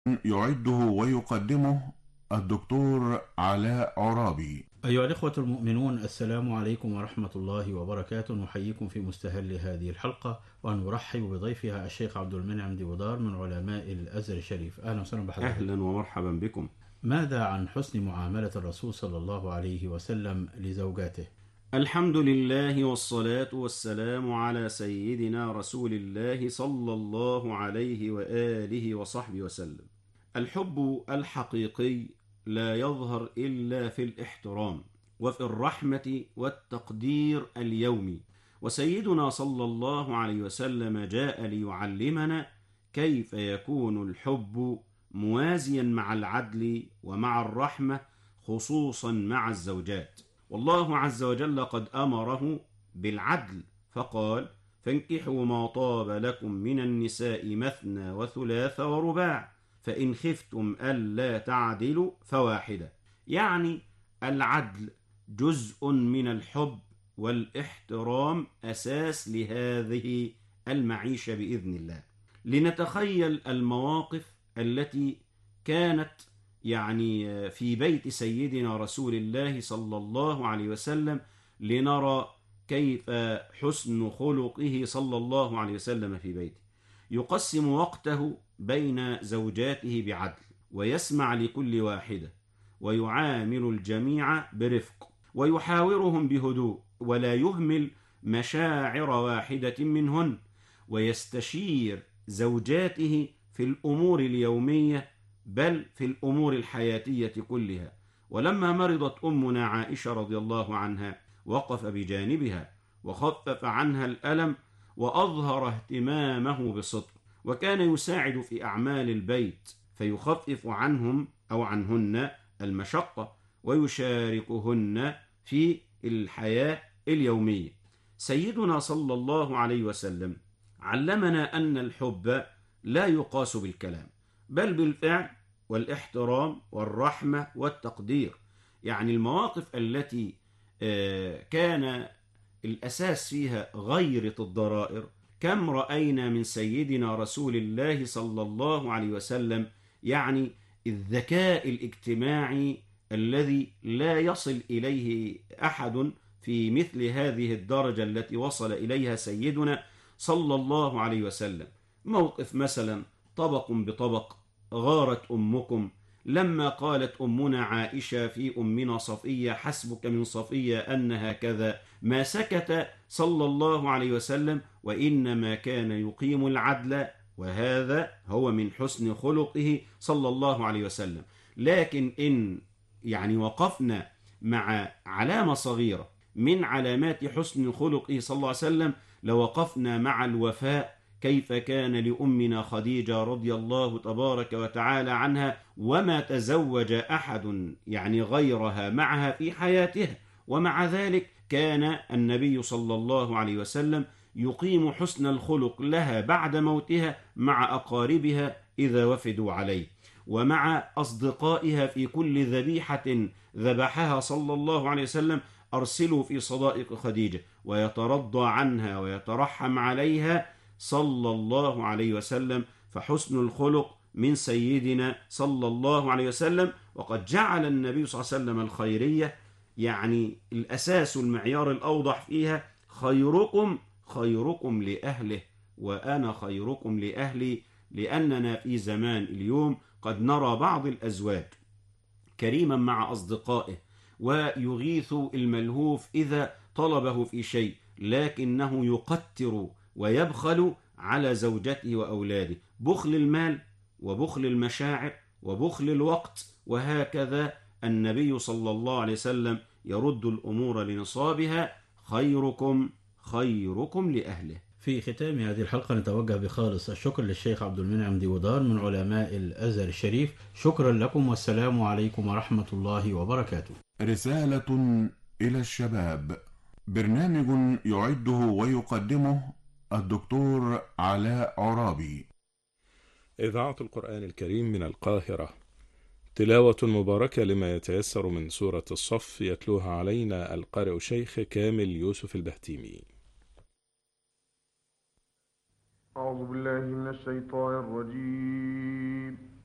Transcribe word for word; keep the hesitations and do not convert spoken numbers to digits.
يعده ويقدمه الدكتور علاء عرابي. أيها الإخوة المؤمنون، السلام عليكم ورحمة الله وبركاته. نحييكم في مستهل هذه الحلقة، ونرحب بضيفها الشيخ عبد المنعم ديودار من علماء الأزهر الشريف. أهلا وسهلا بحضرتك. أهلا ومرحبا بكم. ماذا عن حسن معاملة الرسول صلى الله عليه وسلم لزوجاته؟ الحمد لله والصلاة والسلام على سيدنا رسول الله صلى الله عليه وآله وصحبه وسلم. الحب الحقيقي لا يظهر إلا في الاحترام وفي الرحمة والتقدير اليومي، وسيدنا صلى الله عليه وسلم جاء ليعلمنا كيف يكون الحب موازيا مع العدل ومع الرحمة، خصوصا مع الزوجات. والله عز وجل قد أمره بالعدل فقال: فانكحوا ما طاب لكم من النساء مثنى وثلاث ورباع فإن خفتم ألا تعدلوا فواحدة. يعني العدل جزء من الحب، والاحترام أساس لهذه المعيشة بإذن الله. لنتخيل المواقف التي كانت يعني في بيت سيدنا رسول الله صلى الله عليه وسلم، لنرى كيف حسن خلقه صلى الله عليه وسلم في بيته. يقسم وقته بين زوجاته بعدل، ويسمع لكل واحدة، ويعامل الجميع برفق، ويحاورهم بهدوء، ولا يهمل مشاعر واحدة منهن، ويستشير زوجاته في الأمور اليومية بل في الأمور الحياتية كلها. ولما مرضت أمنا عائشة رضي الله عنها وقف بجانبها وخفف عنها الألم وأظهر اهتمامه بصدق، وكان يساعد في أعمال البيت فيخفف عنهم أو عنهن المشقة ويشاركهن في الحياة اليومية. سيدنا صلى الله عليه وسلم علمنا أن الحب لا يقاس بالكلام بل بالفعل والاحترام والرحمة والتقدير. يعني المواقف التي كان الأساس فيها غيرة الضرائر، كم رأينا من سيدنا رسول الله صلى الله عليه وسلم يعني الذكاء الاجتماعي الذي لا يصل إليه أحد في مثل هذه الدرجة التي وصل إليها سيدنا صلى الله عليه وسلم. موقف مثلا طبق بطبق: غارت أمكم لما قالت أمنا عائشة في أمنا صفية: حسبك من صفية أنها كذا. ما سكت صلى الله عليه وسلم، وإنما كان يقيم العدل، وهذا هو من حسن خلقه صلى الله عليه وسلم. لكن إن يعني وقفنا مع علامة صغيرة من علامات حسن خلقه صلى الله عليه وسلم لوقفنا مع الوفاء. كيف كان لأمنا خديجة رضي الله تبارك وتعالى عنها، وما تزوج أحد يعني غيرها معها في حياتها، ومع ذلك كان النبي صلى الله عليه وسلم يقيم حسن الخلق لها بعد موتها مع أقاربها إذا وفدوا عليه، ومع أصدقائها في كل ذبيحة ذبحها صلى الله عليه وسلم أرسلوا في صدائق خديجة، ويترضى عنها ويترحم عليها صلى الله عليه وسلم. فحسن الخلق من سيدنا صلى الله عليه وسلم. وقد جعل النبي صلى الله عليه وسلم الخيرية يعني الأساس والمعيار الأوضح فيها: خيركم خيركم لأهله وأنا خيركم لأهلي. لأننا في زمان اليوم قد نرى بعض الأزواج كريما مع أصدقائه ويغيث الملهوف إذا طلبه في شيء، لكنه يقتر ويبخل على زوجته وأولاده، بخل المال وبخل المشاعر وبخل الوقت. وهكذا النبي صلى الله عليه وسلم يرد الأمور لنصابها: خيركم خيركم لأهله. في ختام هذه الحلقة نتوجه بخالص الشكر للشيخ عبد المنعم ديودار من علماء الأزهر الشريف. شكرا لكم، والسلام عليكم ورحمة الله وبركاته. رسالة إلى الشباب، برنامج يعده ويقدمه الدكتور علاء عرابي. إذاعة القرآن الكريم من القاهرة، تلاوة مباركة لما يتيسر من سورة الصف، يتلوها علينا القارئ شيخ كامل يوسف البهتيمي. أعوذ بالله من الشيطان الرجيم.